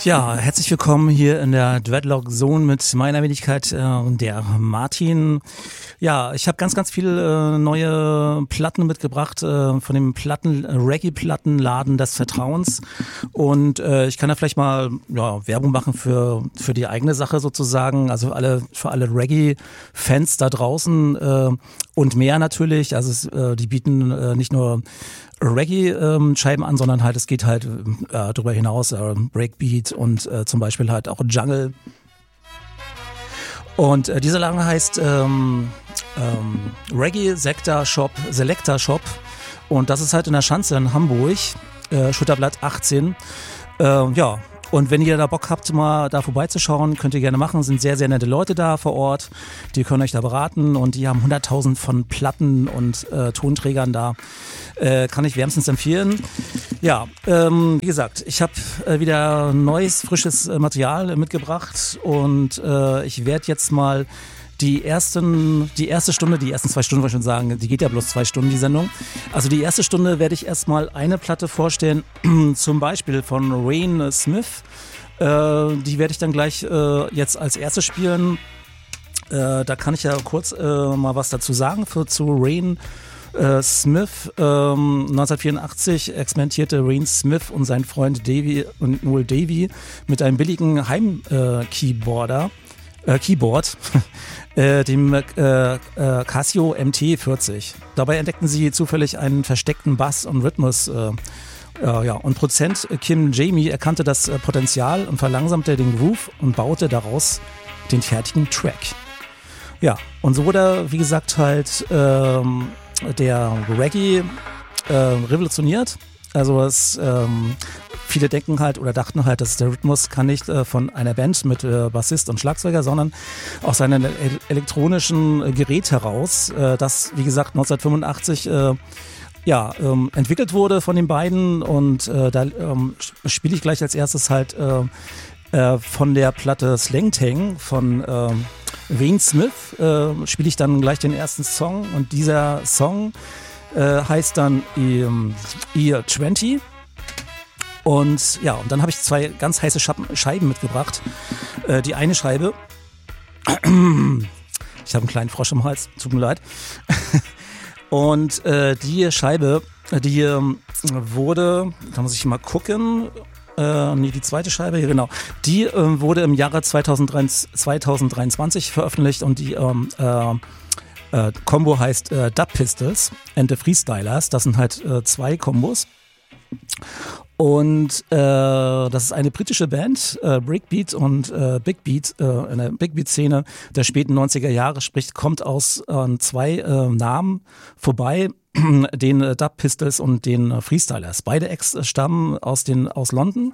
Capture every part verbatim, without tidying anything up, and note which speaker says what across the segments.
Speaker 1: Ja, herzlich willkommen hier in der Dreadlock Zone mit meiner Wenigkeit, äh, der Martin. Ja, ich habe ganz, ganz viele äh, neue Platten mitgebracht äh, von dem Platten Reggae-Plattenladen des Vertrauens. Und äh, ich kann da vielleicht mal ja, Werbung machen für für die eigene Sache sozusagen. Also alle für alle Reggae-Fans da draußen äh, und mehr natürlich. Also es, äh, die bieten äh, nicht nur Reggae-Scheiben ähm, an, sondern halt, es geht halt äh, darüber hinaus, äh, Breakbeat und äh, zum Beispiel halt auch Jungle. Und äh, dieser Laden heißt ähm, ähm, Reggae Sector Shop, Selector Shop, und das ist halt in der Schanze in Hamburg, äh, Schutterblatt achtzehn. Äh, ja. Und wenn ihr da Bock habt, mal da vorbeizuschauen, könnt ihr gerne machen. Es sind sehr, sehr nette Leute da vor Ort. Die können euch da beraten und die haben hunderttausend von Platten und äh, Tonträgern da. Äh, kann ich wärmstens empfehlen. Ja, ähm, wie gesagt, ich habe äh, wieder neues, frisches äh, Material äh, mitgebracht und äh, ich werde jetzt mal Die ersten, die erste Stunde, die ersten zwei Stunden wollte ich schon sagen, die geht ja bloß zwei Stunden, die Sendung. Also die erste Stunde werde ich erstmal eine Platte vorstellen, zum Beispiel von Rain Smith. Äh, die werde ich dann gleich äh, jetzt als erste spielen. Äh, da kann ich ja kurz äh, mal was dazu sagen für, zu Rain äh, Smith. Ähm, neunzehnhundertvierundachtzig experimentierte Rain Smith und sein Freund Davy und Noel Davy mit einem billigen Heim-Keyboarder. Äh, Keyboard, äh, dem äh, äh, Casio M T vierzig. Dabei entdeckten sie zufällig einen versteckten Bass und Rhythmus. Äh, äh, ja. Und Produzent Kim Jamie erkannte das äh, Potenzial und verlangsamte den Groove und baute daraus den fertigen Track. Ja, und so wurde, wie gesagt, halt ähm, der Reggae äh, revolutioniert. Also es ähm, viele denken halt oder dachten halt, dass der Rhythmus kann nicht äh, von einer Band mit äh, Bassist und Schlagzeuger, sondern aus seinem el- elektronischen äh, Gerät heraus, äh, das wie gesagt neunzehnhundertfünfundachtzig äh, ja, ähm, entwickelt wurde von den beiden, und äh, da ähm, spiele ich gleich als erstes halt äh, äh, von der Platte Slang Tang von äh, Wayne Smith äh, spiele ich dann gleich den ersten Song, und dieser Song äh, heißt dann ähm, Year zwanzig. Und ja, und dann habe ich zwei ganz heiße Scheiben mitgebracht. Äh, die eine Scheibe, ich habe einen kleinen Frosch im Hals, tut mir leid. Und äh, die Scheibe, die äh, wurde, da muss ich mal gucken, äh, nee, die zweite Scheibe, hier genau, die äh, wurde im Jahre zweitausenddreiundzwanzig veröffentlicht, und die ähm, äh, äh, Combo heißt äh, Dub Pistols and the Freestylers. Das sind halt äh, zwei Kombos. Und äh, das ist eine britische Band, äh, Breakbeat und äh, Big Beat, äh, in der Big Beat-Szene der späten neunziger Jahre, sprich, kommt aus äh, zwei äh, Namen vorbei, den äh, Dub Pistols und den äh, Freestylers. Beide Acts stammen aus, den, aus London.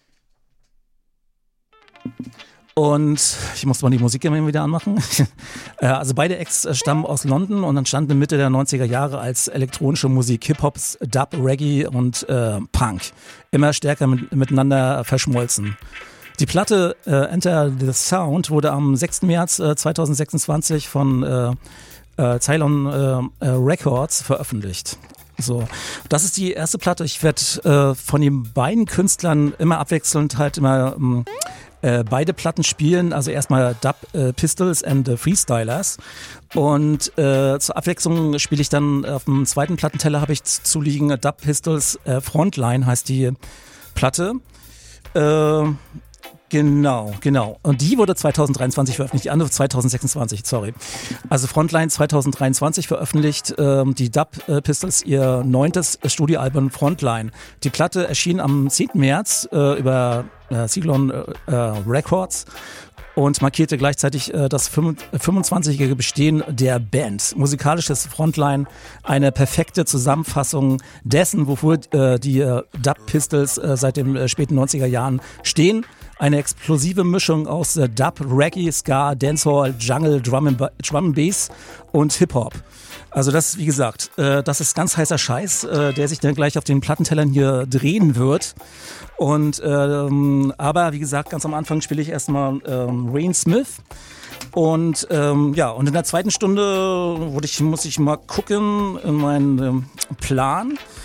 Speaker 1: Und ich muss mal die Musik immer wieder anmachen. Also beide Acts stammen aus London und entstanden Mitte der neunziger Jahre als elektronische Musik, Hip-Hops, Dub, Reggae und äh, Punk. Immer stärker mit, miteinander verschmolzen. Die Platte äh, Enter the Sound wurde am sechsten März äh, zweitausendsechsundzwanzig von äh, äh, Ceylon äh, äh, Records veröffentlicht. So, das ist die erste Platte. Ich werde äh, von den beiden Künstlern immer abwechselnd halt immer ähm, Äh, beide Platten spielen, also erstmal Dub äh, Pistols and the Freestylers, und äh, zur Abwechslung spiele ich dann auf dem zweiten Plattenteller, habe ich zu liegen Dub Pistols äh, Frontline heißt die Platte. Äh, Genau, genau. Und die wurde zweitausenddreiundzwanzig veröffentlicht, die andere zweitausendsechsundzwanzig, sorry. Also Frontline zweitausenddreiundzwanzig veröffentlicht, ähm, die Dub äh, Pistols ihr neuntes Studioalbum Frontline. Die Platte erschien am zehnten März äh, über äh, Ceylon äh, Records und markierte gleichzeitig äh, das fünfundzwanzigjährige Bestehen der Band. Musikalisches Frontline, eine perfekte Zusammenfassung dessen, wofür äh, die äh, Dub Pistols äh, seit den äh, späten neunziger Jahren stehen. Eine explosive Mischung aus äh, Dub, Reggae, Ska, Dancehall, Jungle, Drum and, Drum and Bass und Hip-Hop. Also das, wie gesagt, äh, das ist ganz heißer Scheiß, äh, der sich dann gleich auf den Plattentellern hier drehen wird. Und ähm, aber wie gesagt, ganz am Anfang spiele ich erstmal ähm, Rain Smith. Und ähm, ja, und in der zweiten Stunde wurde ich, muss ich mal gucken in meinen ähm, Plan.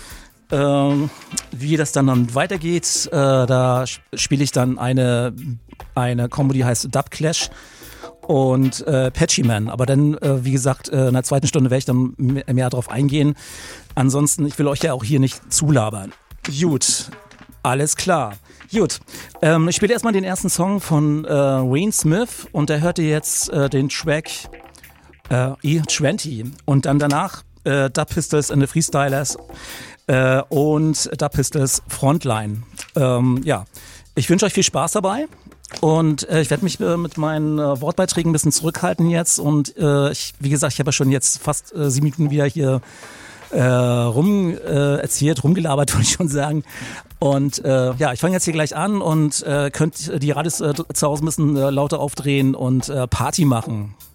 Speaker 1: Ähm, wie das dann, dann weitergeht, äh, da spiele ich dann eine, eine Combo, die heißt Dub Clash und äh, Patchy Man. Aber dann, äh, wie gesagt, äh, in der zweiten Stunde werde ich dann mehr drauf eingehen. Ansonsten, ich will euch ja auch hier nicht zulabern. Gut, alles klar. Gut, ähm, ich spiele erstmal den ersten Song von äh, Wayne Smith und da hört ihr jetzt äh, den Track äh, E zwanzig und dann danach äh, Dub Pistols and the Freestylers äh, und Dub Pistols Frontline. Ähm, ja, ich wünsche euch viel Spaß dabei. Und äh, ich werde mich äh, mit meinen äh, Wortbeiträgen ein bisschen zurückhalten jetzt und äh, ich, wie gesagt, ich habe ja schon jetzt fast äh, sieben Minuten wieder hier äh, rum äh, erzählt, rumgelabert, würde ich schon sagen. Und äh, ja, ich fange jetzt hier gleich an und äh, könnt die Radios äh, zu Hause ein bisschen äh, lauter aufdrehen und äh, Party machen.